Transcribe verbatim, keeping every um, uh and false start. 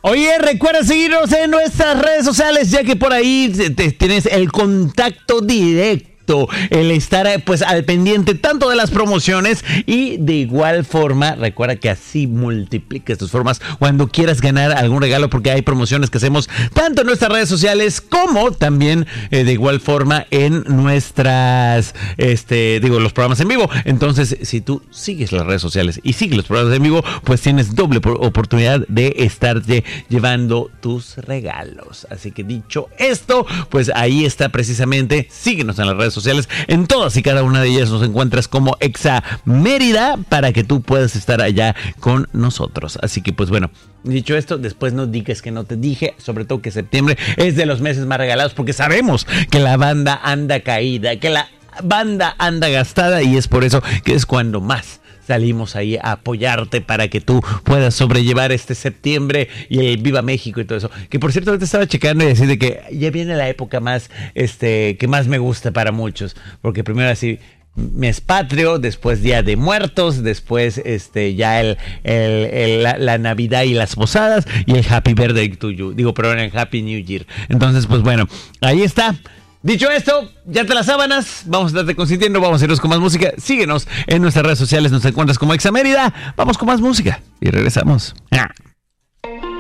Oye, recuerda seguirnos en nuestras redes sociales, ya que por ahí te, tienes el contacto directo, el estar pues al pendiente tanto de las promociones y de igual forma, recuerda que así multiplicas tus formas cuando quieras ganar algún regalo, porque hay promociones que hacemos tanto en nuestras redes sociales como también eh, de igual forma en nuestras, este, digo, los programas en vivo. Entonces, si tú sigues las redes sociales y sigues los programas en vivo, pues tienes doble oportunidad de estarte llevando tus regalos. Así que dicho esto, pues ahí está precisamente, síguenos en las redes sociales. sociales. En todas y cada una de ellas nos encuentras como Exa Mérida para que tú puedas estar allá con nosotros. Así que pues bueno, dicho esto, después no digas que no te dije, sobre todo que septiembre es de los meses más regalados, porque sabemos que la banda anda caída, que la banda anda gastada, y es por eso que es cuando más salimos ahí a apoyarte para que tú puedas sobrellevar este septiembre y el Viva México y todo eso. Que por cierto, ahorita estaba checando y decir de que ya viene la época más, este, que más me gusta para muchos. Porque primero así, mes patrio, después Día de Muertos, después este ya el, el, el la, la Navidad y las posadas y el Happy Birthday to you. Digo, perdón, el Happy New Year. Entonces, pues bueno, ahí está. Dicho esto, ya te las sábanas, vamos a estarte consintiendo, vamos a irnos con más música. Síguenos en nuestras redes sociales, nos encuentras como Exa Mérida. Vamos con más música y regresamos.